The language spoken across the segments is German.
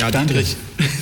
Ja, Dietrich.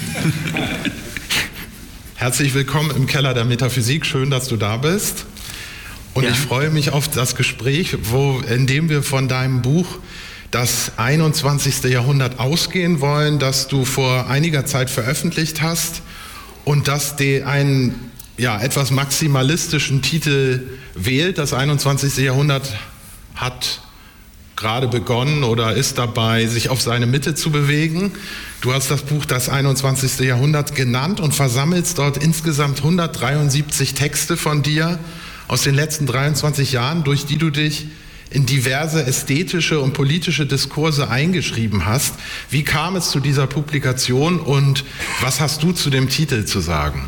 Herzlich willkommen im Keller der Metaphysik. Schön, dass du da bist. Und ich freue mich auf das Gespräch, in dem wir von deinem Buch das 21. Jahrhundert ausgehen wollen, das du vor einiger Zeit veröffentlicht hast und das einen etwas maximalistischen Titel wählt. Das 21. Jahrhundert hat gerade begonnen oder ist dabei, sich auf seine Mitte zu bewegen. Du hast das Buch Das 21. Jahrhundert genannt und versammelst dort insgesamt 173 Texte von dir aus den letzten 23 Jahren, durch die du dich in diverse ästhetische und politische Diskurse eingeschrieben hast. Wie kam es zu dieser Publikation und was hast du zu dem Titel zu sagen?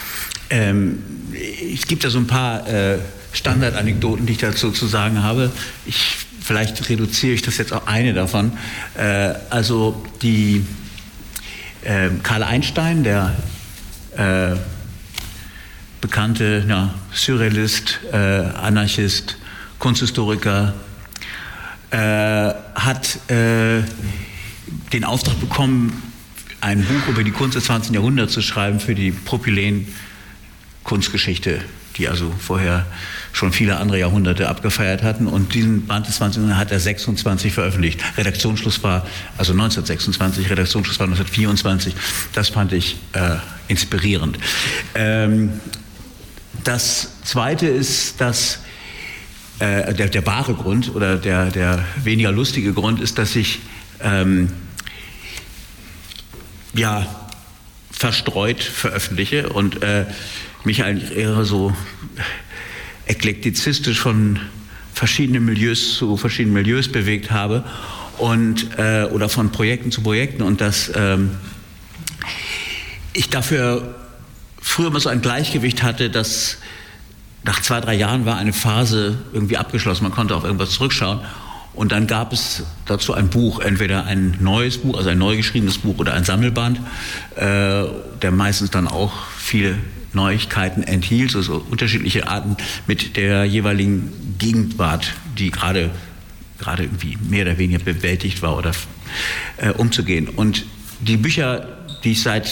Es gibt ja so ein paar Standardanekdoten, die ich dazu zu sagen habe. Vielleicht reduziere ich das jetzt auf eine davon. Also Karl Einstein, der bekannte Surrealist, Anarchist, Kunsthistoriker, hat den Auftrag bekommen, ein Buch über die Kunst des 20. Jahrhunderts zu schreiben für die Propyläen-Kunstgeschichte, die also vorher schon viele andere Jahrhunderte abgefeiert hatten. Und diesen Band des 20. Jahrhunderts hat er 26 veröffentlicht. Redaktionsschluss war 1926, Redaktionsschluss war 1924. Das fand ich inspirierend. Das Zweite ist, dass der wahre Grund oder der weniger lustige Grund ist, dass ich verstreut veröffentliche und mich eigentlich eher so eklektizistisch von verschiedenen Milieus zu verschiedenen Milieus bewegt habe und oder von Projekten zu Projekten und dass ich dafür früher mal so ein Gleichgewicht hatte, dass nach 2-3 Jahren war eine Phase irgendwie abgeschlossen, man konnte auf irgendwas zurückschauen und dann gab es dazu ein Buch, entweder ein neues Buch, also ein neu geschriebenes Buch oder ein Sammelband, der meistens dann auch viele Neuigkeiten enthielt, so unterschiedliche Arten mit der jeweiligen Gegenwart, die gerade irgendwie mehr oder weniger bewältigt war oder umzugehen. Und die Bücher, die ich seit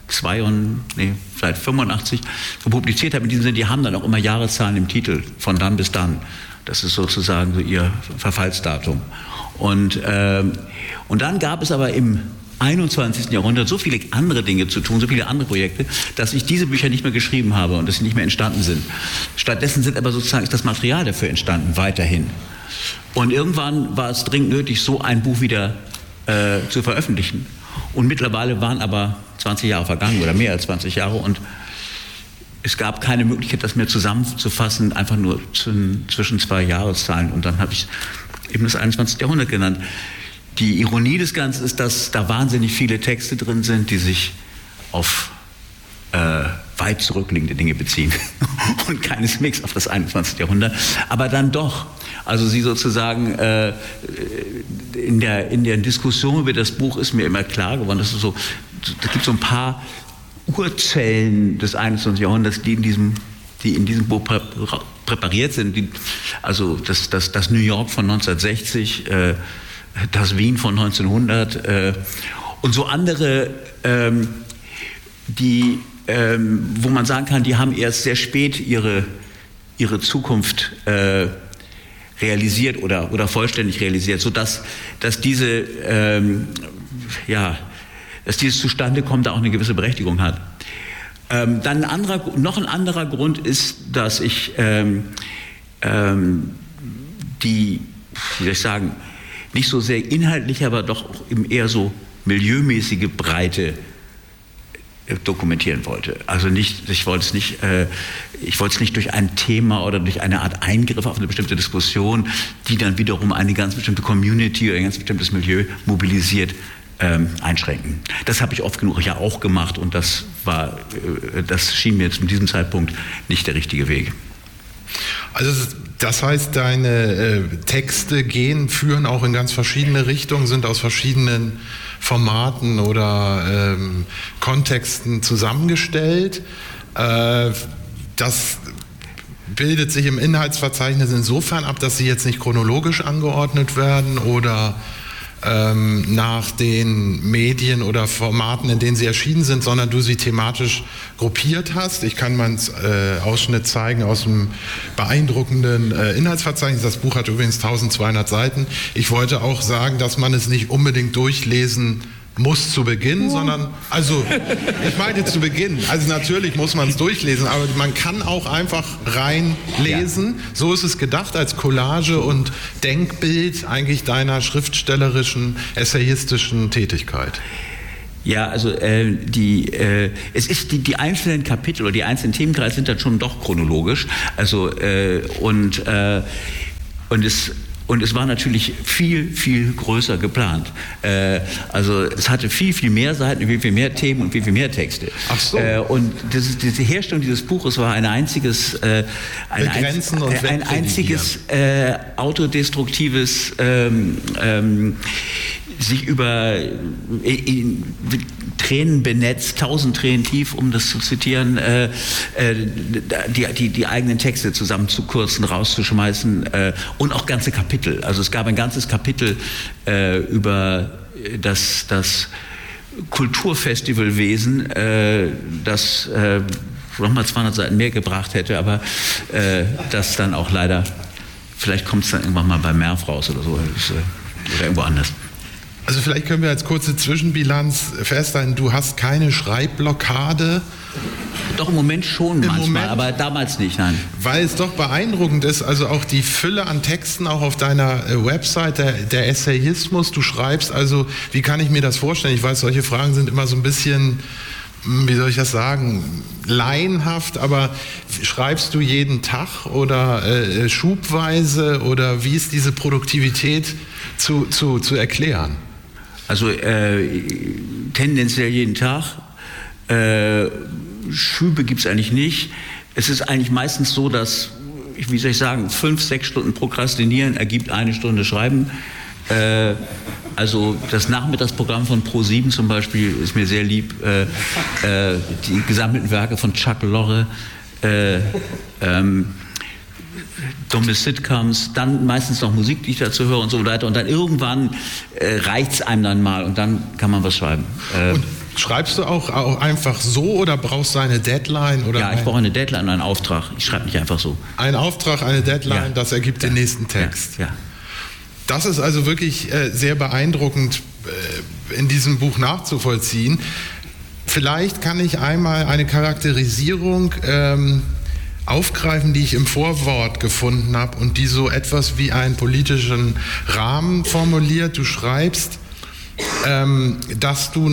85 publiziert habe, in diesem Sinne, die haben dann auch immer Jahreszahlen im Titel, von dann bis dann. Das ist sozusagen so ihr Verfallsdatum. Und dann gab es aber im 21. Jahrhundert so viele andere Dinge zu tun, so viele andere Projekte, dass ich diese Bücher nicht mehr geschrieben habe und dass sie nicht mehr entstanden sind. Stattdessen sind aber sozusagen das Material dafür entstanden, weiterhin. Und irgendwann war es dringend nötig, so ein Buch wieder zu veröffentlichen. Und mittlerweile waren aber 20 Jahre vergangen oder mehr als 20 Jahre und es gab keine Möglichkeit, das mehr zusammenzufassen, einfach nur zwischen 2 Jahreszahlen. Und dann habe ich eben das 21. Jahrhundert genannt. Die Ironie des Ganzen ist, dass da wahnsinnig viele Texte drin sind, die sich auf weit zurückliegende Dinge beziehen und keineswegs auf das 21. Jahrhundert. Aber dann doch. Also sie sozusagen in der Diskussion über das Buch ist mir immer klar geworden, dass es da gibt so ein paar Urzellen des 21. Jahrhunderts, die in diesem Buch präpariert sind. Also das New York von 1960, das Wien von 1900 und so andere, wo man sagen kann, die haben erst sehr spät ihre Zukunft realisiert oder vollständig realisiert, sodass dass dieses Zustandekommen da auch eine gewisse Berechtigung hat. Dann noch ein anderer Grund ist, dass ich nicht so sehr inhaltlich, aber doch eben eher so milieumäßige Breite dokumentieren wollte. Also ich wollte es nicht durch ein Thema oder durch eine Art Eingriff auf eine bestimmte Diskussion, die dann wiederum eine ganz bestimmte Community oder ein ganz bestimmtes Milieu mobilisiert, einschränken. Das habe ich oft genug ja auch gemacht und das schien mir zu diesem Zeitpunkt nicht der richtige Weg. Also das heißt, deine Texte führen auch in ganz verschiedene Richtungen, sind aus verschiedenen Formaten oder Kontexten zusammengestellt. Das bildet sich im Inhaltsverzeichnis insofern ab, dass sie jetzt nicht chronologisch angeordnet werden oder nach den Medien oder Formaten, in denen sie erschienen sind, sondern du sie thematisch gruppiert hast. Ich kann mal einen Ausschnitt zeigen aus dem beeindruckenden Inhaltsverzeichnis. Das Buch hat übrigens 1200 Seiten. Ich wollte auch sagen, dass man es nicht unbedingt durchlesen muss zu Beginn, sondern, also ich meine zu Beginn, also natürlich muss man es durchlesen, aber man kann auch einfach reinlesen. Ja. So ist es gedacht als Collage und Denkbild eigentlich deiner schriftstellerischen, essayistischen Tätigkeit. Ja, also es ist die einzelnen Kapitel oder die einzelnen Themenkreise sind dann schon doch chronologisch. Also und es war natürlich viel, viel größer geplant. Also es hatte viel, viel mehr Seiten, viel, viel mehr Themen und viel, viel mehr Texte. Ach so. Und diese Herstellung dieses Buches war ein einziges autodestruktives sich über Tränen benetzt, 1000 Tränen tief, um das zu zitieren, die eigenen Texte zusammenzukürzen, rauszuschmeißen und auch ganze Kapitel. Also es gab ein ganzes Kapitel über das Kulturfestivalwesen, das nochmal 200 Seiten mehr gebracht hätte, aber das dann auch leider, vielleicht kommt es dann irgendwann mal bei Merv raus oder so, oder irgendwo anders. Also vielleicht können wir als kurze Zwischenbilanz festhalten, du hast keine Schreibblockade. Doch im Moment schon manchmal, aber damals nicht, nein. Weil es doch beeindruckend ist, also auch die Fülle an Texten, auch auf deiner Website, der Essayismus, du schreibst, also wie kann ich mir das vorstellen? Ich weiß, solche Fragen sind immer so ein bisschen, wie soll ich das sagen, laienhaft, aber schreibst du jeden Tag oder schubweise oder wie ist diese Produktivität zu erklären? Also tendenziell jeden Tag. Schübe gibt es eigentlich nicht. Es ist eigentlich meistens so, dass, wie soll ich sagen, 5-6 Stunden Prokrastinieren ergibt 1 Stunde Schreiben. Also das Nachmittagsprogramm von Pro7 zum Beispiel ist mir sehr lieb. Die gesammelten Werke von Chuck Lorre, dumme Sitcoms, dann meistens noch Musik, die ich dazu höre und so weiter. Und dann irgendwann reicht es einem dann mal und dann kann man was schreiben. Und schreibst du auch einfach so oder brauchst du eine Deadline? Oder ja, ich brauche eine Deadline und einen Auftrag. Ich schreibe nicht einfach so. Ein Auftrag, eine Deadline, ja. Das ergibt den nächsten Text. Ja. Das ist also wirklich sehr beeindruckend in diesem Buch nachzuvollziehen. Vielleicht kann ich einmal eine Charakterisierung aufgreifen, die ich im Vorwort gefunden habe und die so etwas wie einen politischen Rahmen formuliert. Du schreibst, dass du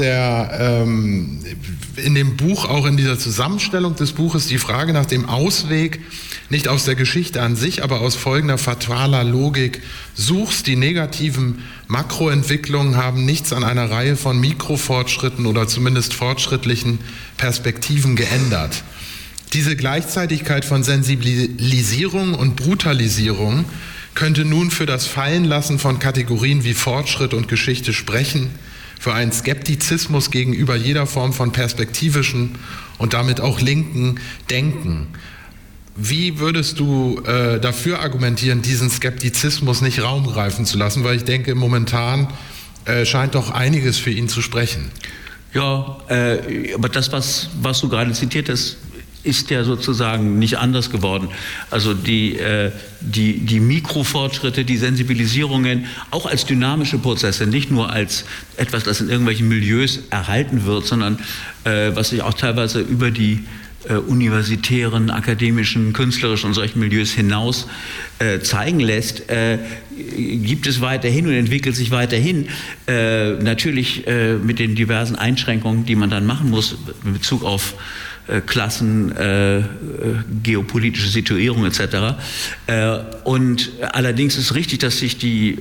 in dem Buch, auch in dieser Zusammenstellung des Buches, die Frage nach dem Ausweg nicht aus der Geschichte an sich, aber aus folgender fataler Logik suchst. Die negativen Makroentwicklungen haben nichts an einer Reihe von Mikrofortschritten oder zumindest fortschrittlichen Perspektiven geändert. Diese Gleichzeitigkeit von Sensibilisierung und Brutalisierung könnte nun für das Fallenlassen von Kategorien wie Fortschritt und Geschichte sprechen, für einen Skeptizismus gegenüber jeder Form von perspektivischen und damit auch linken Denken. Wie würdest du dafür argumentieren, diesen Skeptizismus nicht Raum greifen zu lassen? Weil ich denke, momentan scheint doch einiges für ihn zu sprechen. Ja, aber das, was du gerade zitiert hast, ist ja sozusagen nicht anders geworden. Also die Mikrofortschritte, die Sensibilisierungen, auch als dynamische Prozesse, nicht nur als etwas, das in irgendwelchen Milieus erhalten wird, sondern was sich auch teilweise über die universitären, akademischen, künstlerischen und solchen Milieus hinaus zeigen lässt, gibt es weiterhin und entwickelt sich weiterhin. Natürlich mit den diversen Einschränkungen, die man dann machen muss in Bezug auf Klassen, geopolitische Situierung etc. Und allerdings ist richtig, dass sich die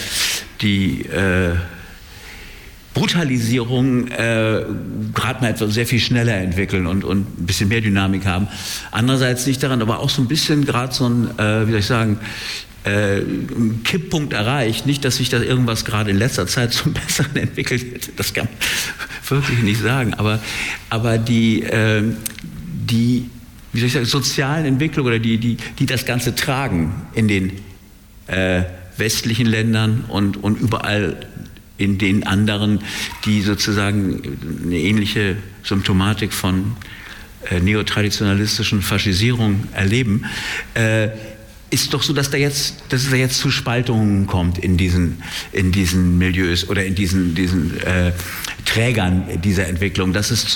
Brutalisierung gerade mal etwas sehr viel schneller entwickeln und ein bisschen mehr Dynamik haben. Andererseits liegt daran aber auch so ein bisschen gerade so ein, wie soll ich sagen, ein Kipppunkt erreicht. Nicht, dass sich da irgendwas gerade in letzter Zeit zum Besseren entwickelt hätte. Das kann man wirklich nicht sagen. Aber die wie soll ich sagen, sozialen Entwicklungen oder die das Ganze tragen in den westlichen Ländern und überall in den anderen, die sozusagen eine ähnliche Symptomatik von neotraditionalistischen Faschisierung erleben, ist doch so, dass es da jetzt zu Spaltungen kommt in diesen Milieus oder in diesen Trägern dieser Entwicklung, dass es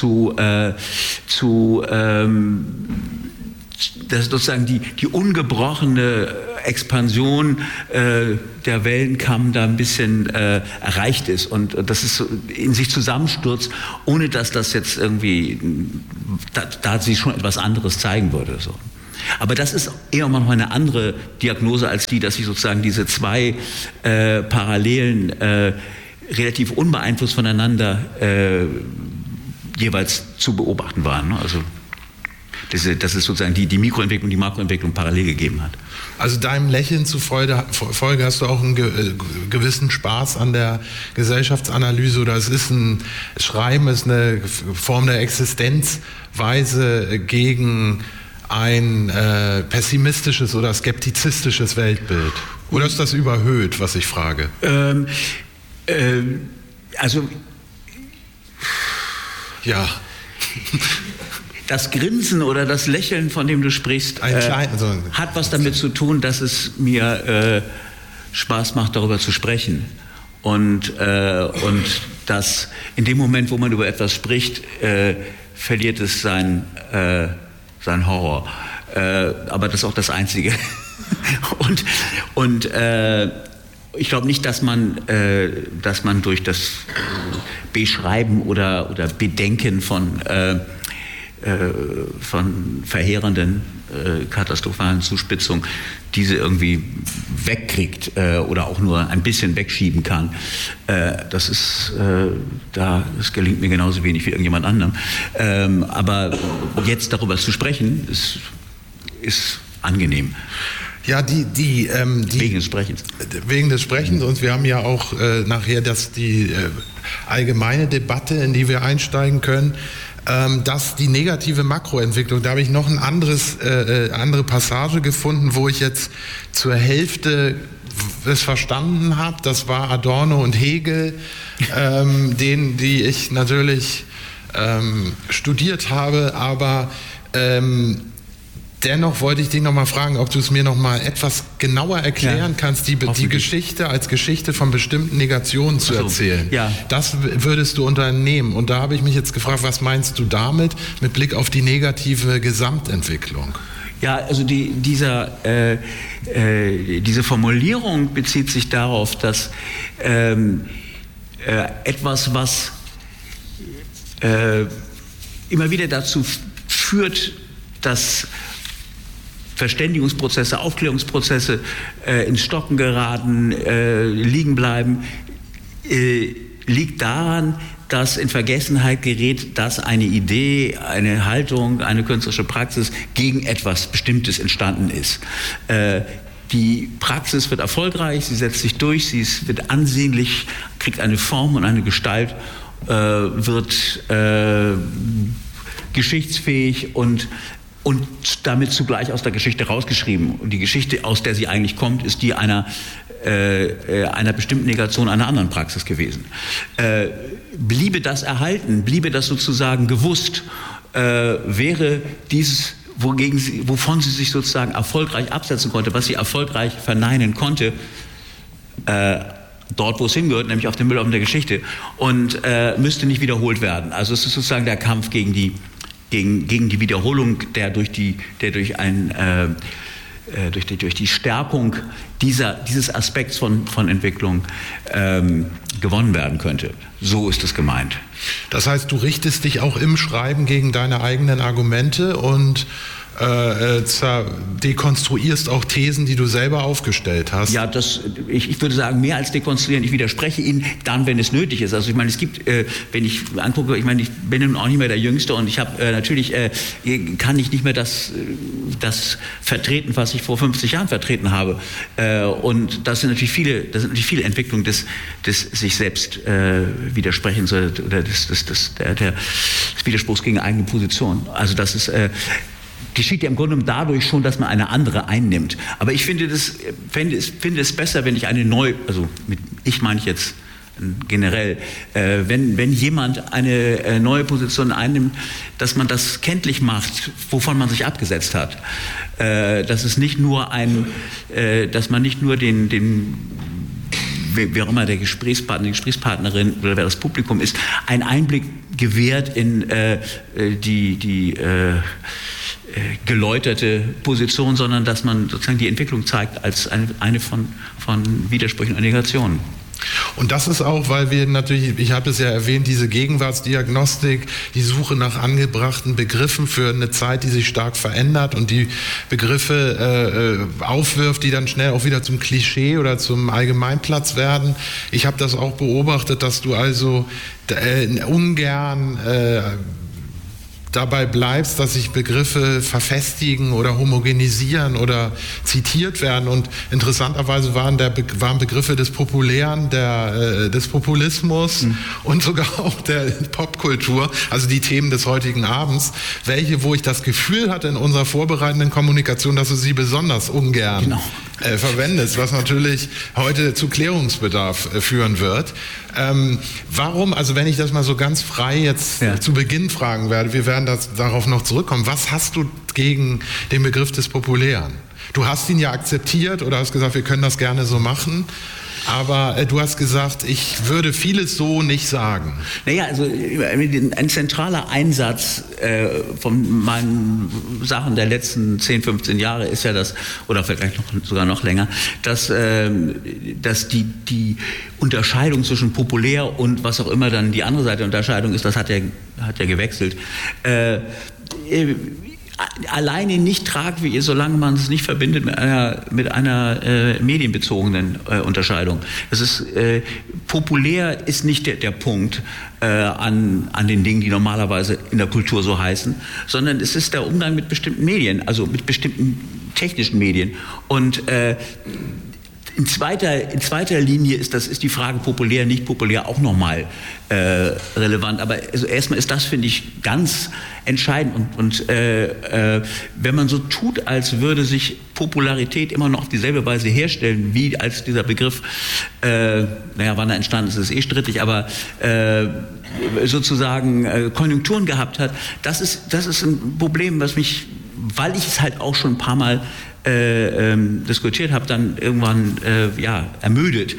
dass sozusagen die ungebrochene Expansion der Wellenkamm da ein bisschen erreicht ist und dass es so in sich zusammenstürzt, ohne dass das jetzt irgendwie da sich schon etwas anderes zeigen würde. So. Aber das ist eher noch mal eine andere Diagnose als die, dass sich sozusagen diese zwei Parallelen relativ unbeeinflusst voneinander jeweils zu beobachten waren. Ne? Also dass es sozusagen die Mikroentwicklung, die Makroentwicklung parallel gegeben hat. Also deinem Lächeln zufolge hast du auch einen gewissen Spaß an der Gesellschaftsanalyse, oder Schreiben ist eine Form der Existenzweise gegen ein pessimistisches oder skeptizistisches Weltbild? Oder ist das überhöht, was ich frage? Ja. Das Grinsen oder das Lächeln, von dem du sprichst, hat was damit zu tun, dass es mir Spaß macht, darüber zu sprechen. Und dass in dem Moment, wo man über etwas spricht, verliert es seinen Horror. Aber das ist auch das Einzige. Und ich glaube nicht, dass man durch das Beschreiben oder Bedenken von verheerenden, katastrophalen Zuspitzungen diese irgendwie wegkriegt oder auch nur ein bisschen wegschieben kann. Das gelingt mir genauso wenig wie irgendjemand anderem. Aber jetzt darüber zu sprechen, ist angenehm. Ja, wegen des Sprechens. Wegen des Sprechens, und wir haben ja auch nachher die allgemeine Debatte, in die wir einsteigen können, dass die negative Makroentwicklung, da habe ich noch eine andere Passage gefunden, wo ich jetzt zur Hälfte es verstanden habe. Das war Adorno und Hegel, die ich natürlich studiert habe, aber dennoch wollte ich dich noch mal fragen, ob du es mir noch mal etwas genauer erklären kannst, die Geschichte als Geschichte von bestimmten Negationen zu erzählen. Ja. Das würdest du unternehmen. Und da habe ich mich jetzt gefragt, was meinst du damit mit Blick auf die negative Gesamtentwicklung? Ja, also diese Formulierung bezieht sich darauf, dass etwas, was immer wieder dazu führt, dass Verständigungsprozesse, Aufklärungsprozesse ins Stocken geraten, liegen bleiben, liegt daran, dass in Vergessenheit gerät, dass eine Idee, eine Haltung, eine künstlerische Praxis gegen etwas Bestimmtes entstanden ist. Die Praxis wird erfolgreich, sie setzt sich durch, wird ansehnlich, kriegt eine Form und eine Gestalt, wird geschichtsfähig und damit zugleich aus der Geschichte rausgeschrieben. Und die Geschichte, aus der sie eigentlich kommt, ist die einer bestimmten Negation einer anderen Praxis gewesen. Bliebe das erhalten, bliebe das sozusagen gewusst, wäre dieses, wovon sie sich sozusagen erfolgreich absetzen konnte, was sie erfolgreich verneinen konnte, dort, wo es hingehört, nämlich auf den Müllhaufen der Geschichte, und müsste nicht wiederholt werden. Also es ist sozusagen der Kampf gegen die Wiederholung, der durch die Stärkung dieses Aspekts von Entwicklung gewonnen werden könnte. So ist es gemeint. Das heißt, du richtest dich auch im Schreiben gegen deine eigenen Argumente und dekonstruierst auch Thesen, die du selber aufgestellt hast. Ja, ich würde sagen, mehr als dekonstruieren. Ich widerspreche ihnen dann, wenn es nötig ist. Also ich meine, es gibt, wenn ich angucke, ich meine, ich bin nun auch nicht mehr der Jüngste und ich habe natürlich, kann ich nicht mehr das vertreten, was ich vor 50 Jahren vertreten habe. Und das sind natürlich viele Entwicklungen des sich selbst Widersprechens oder des Widerspruchs gegen eigene Position. Also das ist geschieht ja im Grunde dadurch schon, dass man eine andere einnimmt. Aber ich finde es besser, wenn ich ich meine jetzt generell, wenn jemand eine neue Position einnimmt, dass man das kenntlich macht, wovon man sich abgesetzt hat. Dass es nicht nur dass man nicht nur wer auch immer der Gesprächspartner, die Gesprächspartnerin oder wer das Publikum ist, einen Einblick gewährt in die geläuterte Position, sondern dass man sozusagen die Entwicklung zeigt als eine von Widersprüchen und Negationen. Und das ist auch, weil wir natürlich, ich habe es ja erwähnt, diese Gegenwartsdiagnostik, die Suche nach angebrachten Begriffen für eine Zeit, die sich stark verändert und die Begriffe aufwirft, die dann schnell auch wieder zum Klischee oder zum Allgemeinplatz werden. Ich habe das auch beobachtet, dass du also ungern dabei bleibst, dass sich Begriffe verfestigen oder homogenisieren oder zitiert werden. Und interessanterweise waren Begriffe des Populären, des Populismus und sogar auch der Popkultur, also die Themen des heutigen Abends, wo ich das Gefühl hatte in unserer vorbereitenden Kommunikation, dass du sie besonders ungern verwendest, was natürlich heute zu Klärungsbedarf führen wird. Warum, also wenn ich das mal so ganz frei jetzt zu Beginn fragen werde, wir werden darauf noch zurückkommen, was hast du gegen den Begriff des Populären? Du hast ihn ja akzeptiert oder hast gesagt, wir können das gerne so machen. Aber du hast gesagt, ich würde vieles so nicht sagen. Naja, also ein zentraler Einsatz von meinen Sachen der letzten 10, 15 Jahre ist ja das, oder vielleicht sogar noch länger, dass die Unterscheidung zwischen populär und was auch immer dann die andere Seite der Unterscheidung ist, das hat ja gewechselt, alleine nicht tragfähig ist, solange man es nicht verbindet mit einer medienbezogenen Unterscheidung. Das ist, populär ist nicht der Punkt an den Dingen, die normalerweise in der Kultur so heißen, sondern es ist der Umgang mit bestimmten Medien, also mit bestimmten technischen Medien. Und in zweiter Linie ist die Frage populär, nicht populär auch nochmal relevant. Aber also erstmal ist das, finde ich, ganz entscheidend. Und wenn man so tut, als würde sich Popularität immer noch auf dieselbe Weise herstellen, wie als dieser Begriff, wann er entstanden ist, ist strittig, aber sozusagen Konjunkturen gehabt hat, das ist ein Problem, was mich, weil ich es halt auch schon ein paar Mal diskutiert habe, dann irgendwann ermüdet.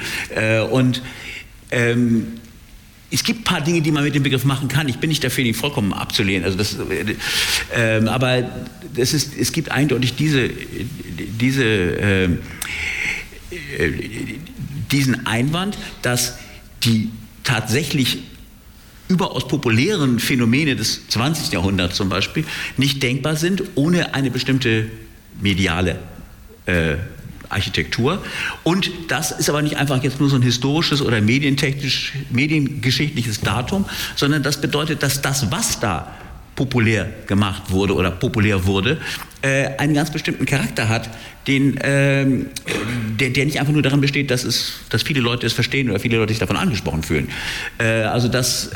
Es gibt ein paar Dinge, die man mit dem Begriff machen kann. Ich bin nicht dafür, ihn vollkommen abzulehnen. Also aber es gibt eindeutig diesen Einwand, dass die tatsächlich überaus populären Phänomene des 20. Jahrhunderts zum Beispiel nicht denkbar sind ohne eine bestimmte mediale Architektur. Und das ist aber nicht einfach jetzt nur so ein historisches oder mediengeschichtliches Datum, sondern das bedeutet, dass das, was da populär gemacht wurde oder populär wurde, einen ganz bestimmten Charakter hat, der nicht einfach nur daran besteht, dass viele Leute es verstehen oder viele Leute sich davon angesprochen fühlen. Also dass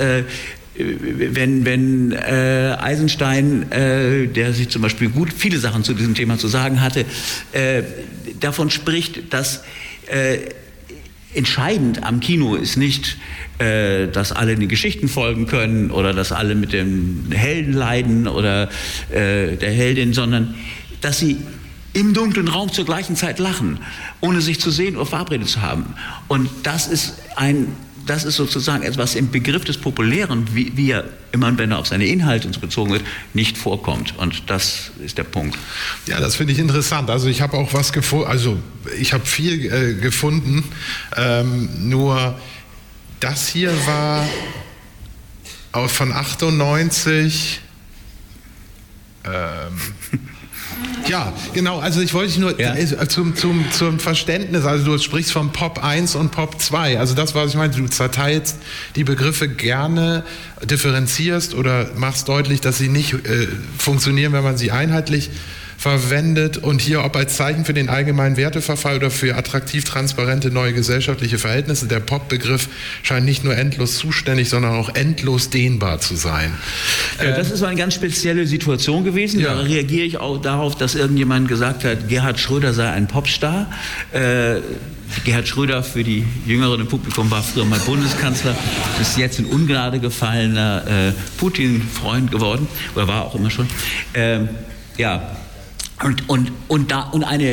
wenn Eisenstein, der sich zum Beispiel viele Sachen zu diesem Thema zu sagen hatte, davon spricht, dass entscheidend am Kino ist nicht, dass alle den Geschichten folgen können oder dass alle mit dem Helden leiden oder der Heldin, sondern dass sie im dunklen Raum zur gleichen Zeit lachen, ohne sich zu sehen oder verabredet zu haben. Und das ist sozusagen etwas im Begriff des Populären, wie er immer, wenn er auf seine Inhalte und so bezogen wird, nicht vorkommt. Und das ist der Punkt. Ja, das finde ich interessant. Also ich habe auch was gefunden, also ich habe viel gefunden, nur das hier war von 98. Ja, genau, also ich wollte nur zum Verständnis, also du sprichst von Pop 1 und Pop 2, also das, was ich meine, du zerteilst die Begriffe gerne, differenzierst oder machst deutlich, dass sie nicht funktionieren, wenn man sie einheitlich verwendet und hier ob als Zeichen für den allgemeinen Werteverfall oder für attraktiv transparente neue gesellschaftliche Verhältnisse. Der Pop-Begriff scheint nicht nur endlos zuständig, sondern auch endlos dehnbar zu sein. Das ist eine ganz spezielle Situation gewesen. Ja. Da reagiere ich auch darauf, dass irgendjemand gesagt hat, Gerhard Schröder sei ein Popstar. Gerhard Schröder, für die Jüngeren im Publikum, war früher mal Bundeskanzler, ist jetzt in Ungnade gefallener Putin-Freund geworden, oder war auch immer schon. Ja. Und eine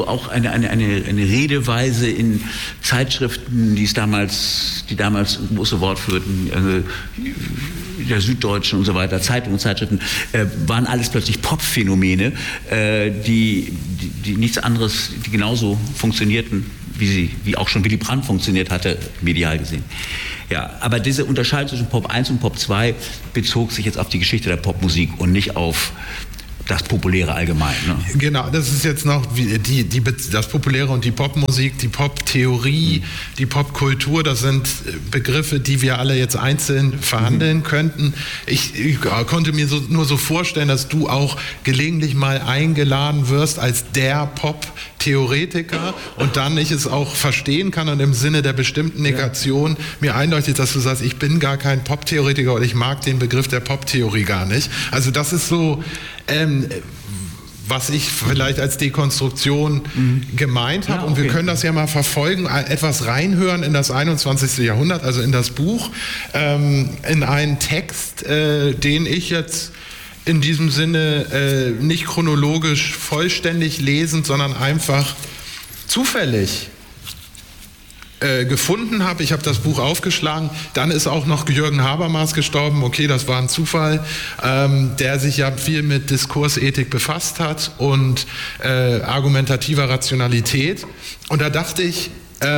Redeweise in Zeitschriften, die damals ein großes Wort führten, der Süddeutschen und so weiter, Zeitungen und Zeitschriften, waren alles plötzlich Pop-Phänomene, die nichts anderes, die genauso funktionierten, wie auch schon Willy Brandt funktioniert hatte, medial gesehen. Ja, aber diese Unterscheidung zwischen Pop 1 und Pop 2 bezog sich jetzt auf die Geschichte der Popmusik und nicht auf das Populäre allgemein. Ne? Genau, das ist jetzt noch das Populäre und die Popmusik, die Poptheorie, die Popkultur, das sind Begriffe, die wir alle jetzt einzeln verhandeln könnten. Ich konnte mir nur so vorstellen, dass du auch gelegentlich mal eingeladen wirst als der Pop-Theoretiker und dann ich es auch verstehen kann und im Sinne der bestimmten Negation mir einleuchtet, dass du sagst, ich bin gar kein Pop-Theoretiker oder ich mag den Begriff der Poptheorie gar nicht. Also das ist so was ich vielleicht als Dekonstruktion gemeint habe. Ja, okay. Und wir können das ja mal verfolgen, etwas reinhören in das 21. Jahrhundert, also in das Buch, in einen Text, den ich jetzt in diesem Sinne nicht chronologisch vollständig lesend, sondern einfach zufällig gefunden habe. Ich habe das Buch aufgeschlagen. Dann ist auch noch Jürgen Habermas gestorben. Okay, das war ein Zufall, der sich ja viel mit Diskursethik befasst hat und argumentativer Rationalität. Und da dachte ich,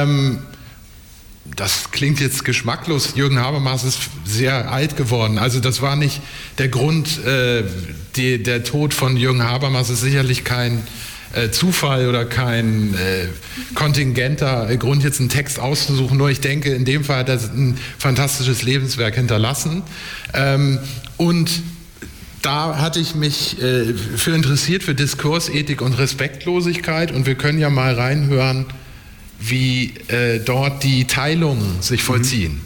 das klingt jetzt geschmacklos, Jürgen Habermas ist sehr alt geworden. Also das war nicht der Grund, der Tod von Jürgen Habermas ist sicherlich kein Zufall oder kein kontingenter Grund, jetzt einen Text auszusuchen. Nur ich denke, in dem Fall hat er ein fantastisches Lebenswerk hinterlassen. Und da hatte ich mich für interessiert, für Diskursethik und Respektlosigkeit. Und wir können ja mal reinhören, wie dort die Teilungen sich vollziehen.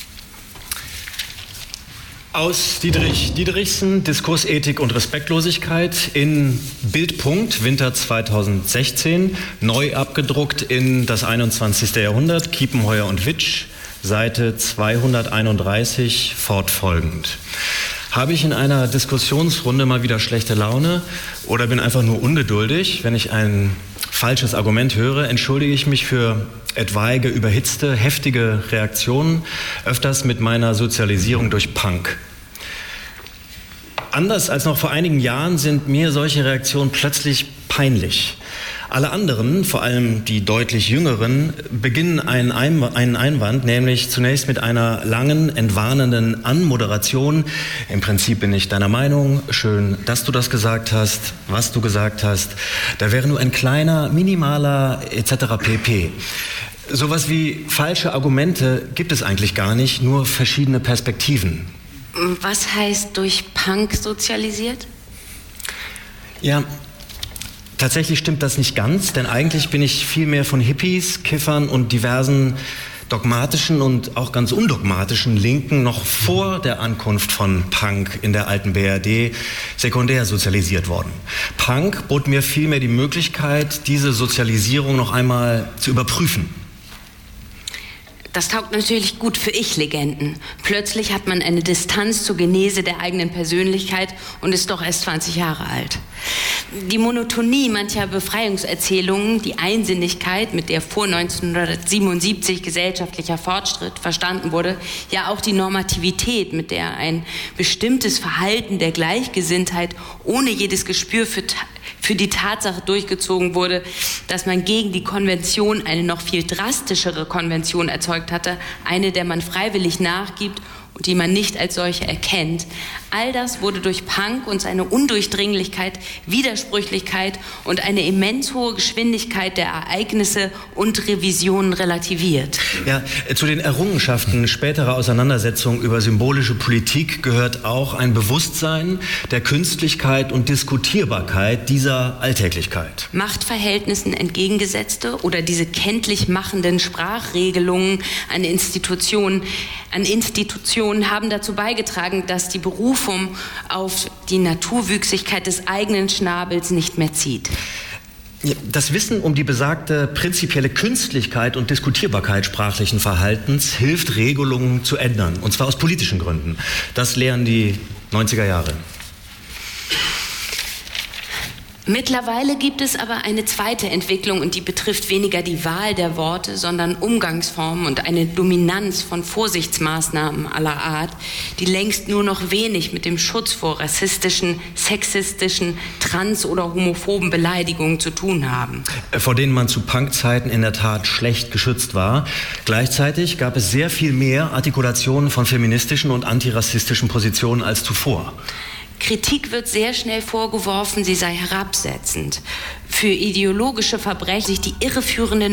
Aus Dietrich Dietrichsen, Diskursethik und Respektlosigkeit in Bildpunkt, Winter 2016, neu abgedruckt in das 21. Jahrhundert, Kiepenheuer und Witsch, Seite 231 fortfolgend. Habe ich in einer Diskussionsrunde mal wieder schlechte Laune oder bin einfach nur ungeduldig, wenn ich ein falsches Argument höre, entschuldige ich mich für etwaige, überhitzte, heftige Reaktionen, öfters mit meiner Sozialisierung durch Punk. Anders als noch vor einigen Jahren sind mir solche Reaktionen plötzlich peinlich. Alle anderen, vor allem die deutlich Jüngeren, beginnen einen Einwand, nämlich zunächst mit einer langen, entwarnenden Anmoderation. Im Prinzip bin ich deiner Meinung, schön, dass du das gesagt hast, was du gesagt hast. Da wäre nur ein kleiner, minimaler etc. pp. Sowas wie falsche Argumente gibt es eigentlich gar nicht, nur verschiedene Perspektiven. Was heißt durch Punk sozialisiert? Ja, tatsächlich stimmt das nicht ganz, denn eigentlich bin ich viel mehr von Hippies, Kiffern und diversen dogmatischen und auch ganz undogmatischen Linken noch vor der Ankunft von Punk in der alten BRD sekundär sozialisiert worden. Punk bot mir vielmehr die Möglichkeit, diese Sozialisierung noch einmal zu überprüfen. Das taugt natürlich gut für Ich-Legenden. Plötzlich hat man eine Distanz zur Genese der eigenen Persönlichkeit und ist doch erst 20 Jahre alt. Die Monotonie mancher Befreiungserzählungen, die Einsinnigkeit, mit der vor 1977 gesellschaftlicher Fortschritt verstanden wurde, ja auch die Normativität, mit der ein bestimmtes Verhalten der Gleichgesinntheit ohne jedes Gespür für die Tatsache durchgezogen wurde, dass man gegen die Konvention eine noch viel drastischere Konvention erzeugt hatte, eine, der man freiwillig nachgibt und die man nicht als solche erkennt. All das wurde durch Punk und seine Undurchdringlichkeit, Widersprüchlichkeit und eine immens hohe Geschwindigkeit der Ereignisse und Revisionen relativiert. Ja, zu den Errungenschaften späterer Auseinandersetzungen über symbolische Politik gehört auch ein Bewusstsein der Künstlichkeit und Diskutierbarkeit dieser Alltäglichkeit. Machtverhältnissen entgegengesetzte oder diese kenntlich machenden Sprachregelungen an Institutionen haben dazu beigetragen, dass die Berufung auf die Naturwüchsigkeit des eigenen Schnabels nicht mehr zieht. Das Wissen um die besagte prinzipielle Künstlichkeit und Diskutierbarkeit sprachlichen Verhaltens hilft, Regelungen zu ändern, und zwar aus politischen Gründen. Das lehren die 90er Jahre. Mittlerweile gibt es aber eine zweite Entwicklung, und die betrifft weniger die Wahl der Worte, sondern Umgangsformen und eine Dominanz von Vorsichtsmaßnahmen aller Art, die längst nur noch wenig mit dem Schutz vor rassistischen, sexistischen, trans- oder homophoben Beleidigungen zu tun haben. Vor denen man zu Punkzeiten in der Tat schlecht geschützt war. Gleichzeitig gab es sehr viel mehr Artikulationen von feministischen und antirassistischen Positionen als zuvor. Kritik wird sehr schnell vorgeworfen, sie sei herabsetzend. Für ideologische Verbrechen sich die irreführenden